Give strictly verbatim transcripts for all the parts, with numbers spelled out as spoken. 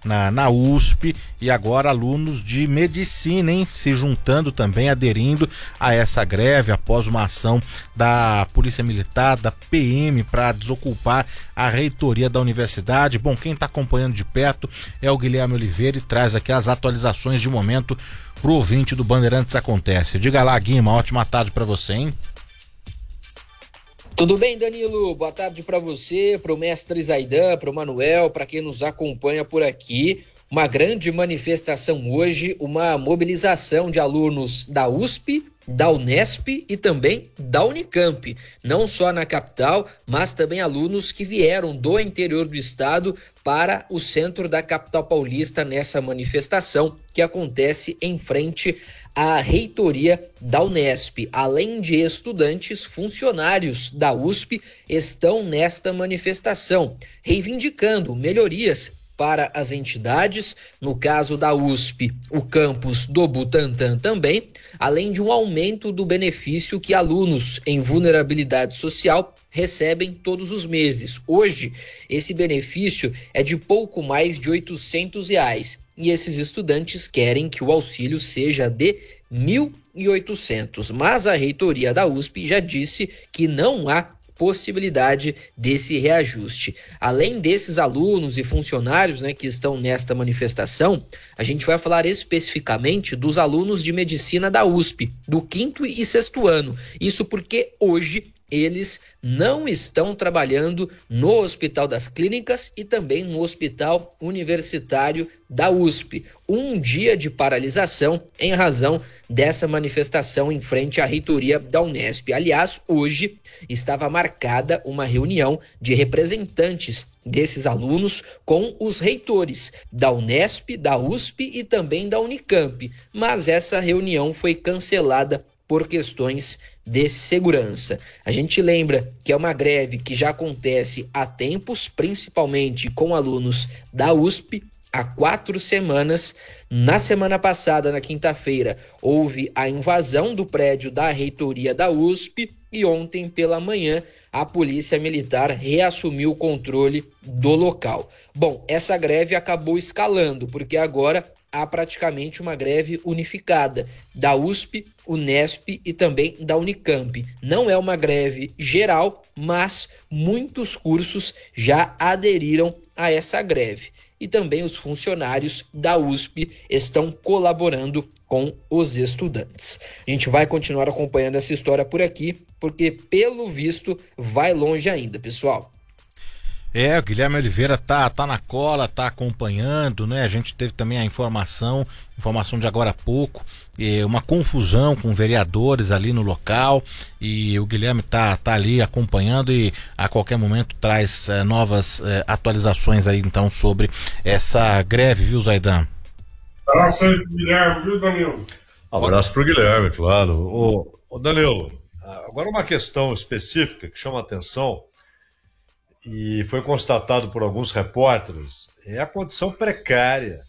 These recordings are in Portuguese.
na, na U S P, e agora alunos de medicina, hein, se juntando também, aderindo a essa greve após uma ação da Polícia Militar, da P M, para desocupar a reitoria da universidade. Bom, quem está acompanhando de perto é o Guilherme Oliveira e traz aqui as atualizações de momento pro ouvinte do Bandeirantes Acontece. Diga lá, Guima, ótima tarde para você, hein? Tudo bem, Danilo? Boa tarde para você, para o mestre Zaidan, para o Manuel, para quem nos acompanha por aqui. Uma grande manifestação hoje, uma mobilização de alunos da U S P, da Unesp e também da Unicamp, não só na capital, mas também alunos que vieram do interior do estado para o centro da capital paulista nessa manifestação que acontece em frente à reitoria da Unesp. Além de estudantes, funcionários da U S P estão nesta manifestação, reivindicando melhorias para as entidades, no caso da U S P, o campus do Butantã também, além de um aumento do benefício que alunos em vulnerabilidade social recebem todos os meses. Hoje, esse benefício é de pouco mais de oitocentos reais e esses estudantes querem que o auxílio seja de mil e oitocentos, mas a reitoria da U S P já disse que não há possibilidade desse reajuste. Além desses alunos e funcionários, né, que estão nesta manifestação, a gente vai falar especificamente dos alunos de medicina da U S P, do quinto e sexto ano. Isso porque hoje eles não estão trabalhando no Hospital das Clínicas e também no Hospital Universitário da U S P. Um dia de paralisação em razão dessa manifestação em frente à reitoria da Unesp. Aliás, hoje estava marcada uma reunião de representantes desses alunos com os reitores da Unesp, da U S P e também da Unicamp, mas essa reunião foi cancelada por questões de segurança. A gente lembra que é uma greve que já acontece há tempos, principalmente com alunos da U S P, há quatro semanas. Na semana passada, na quinta-feira, houve a invasão do prédio da reitoria da U S P e ontem pela manhã a Polícia Militar reassumiu o controle do local. Bom, essa greve acabou escalando, porque agora há praticamente uma greve unificada da U S P, Unesp e também da Unicamp. Não é uma greve geral, mas muitos cursos já aderiram a essa greve. E também os funcionários da U S P estão colaborando com os estudantes. A gente vai continuar acompanhando essa história por aqui, porque pelo visto vai longe ainda, pessoal. É, o Guilherme Oliveira tá, tá na cola, tá acompanhando, né? A gente teve também a informação, informação de agora há pouco, é, uma confusão com vereadores ali no local, e o Guilherme tá, tá ali acompanhando e a qualquer momento traz é, novas é, atualizações aí então sobre essa greve, viu, Zaidan? Abraço aí pro Guilherme, viu, Danilo? Abraço pro Guilherme, claro. Ô, ô Danilo, agora uma questão específica que chama a atenção e foi constatado por alguns repórteres, é a condição precária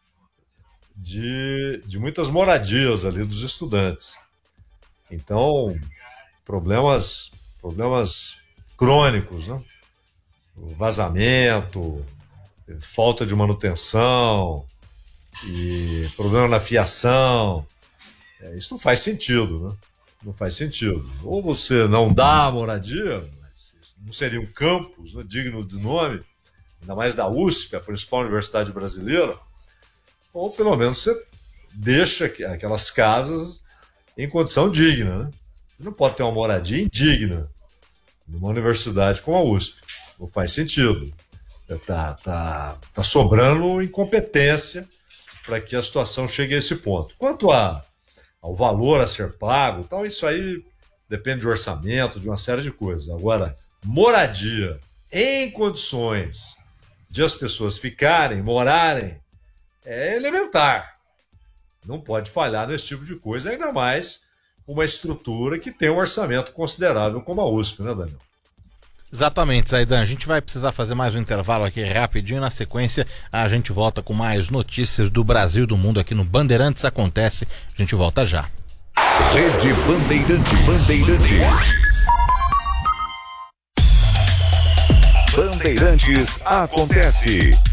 de, de muitas moradias ali dos estudantes. Então, problemas, problemas crônicos, né? Vazamento, falta de manutenção, e problema na fiação. É, isso não faz sentido, né? Não faz sentido. Ou você não dá moradia, não seria um campus, né, digno de nome, ainda mais da U S P, a principal universidade brasileira, ou pelo menos você deixa aquelas casas em condição digna, né? Você não pode ter uma moradia indigna numa universidade como a U S P. Não faz sentido. Tá, tá, tá sobrando incompetência para que a situação chegue a esse ponto. Quanto a, ao valor a ser pago, tal, isso aí depende de orçamento, de uma série de coisas. Agora, moradia em condições de as pessoas ficarem, morarem, é elementar. Não pode falhar nesse tipo de coisa, ainda mais uma estrutura que tem um orçamento considerável como a U S P, né, Daniel? Exatamente, Zaidan. A gente vai precisar fazer mais um intervalo aqui rapidinho. Na sequência, a gente volta com mais notícias do Brasil e do mundo aqui no Bandeirantes Acontece. A gente volta já. Rede Bandeirantes. Bandeirantes. Bandeirantes Acontece.